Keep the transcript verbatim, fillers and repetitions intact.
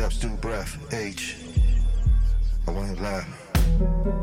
steps through breath, H. I want to laugh.